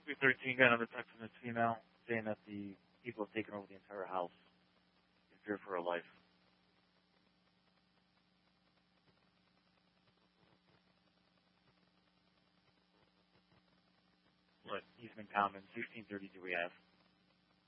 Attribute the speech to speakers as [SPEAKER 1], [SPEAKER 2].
[SPEAKER 1] 313 got another text from this female saying that the people have taken over the entire house in fear for her life. What? Eastman Common, 1633 Ave.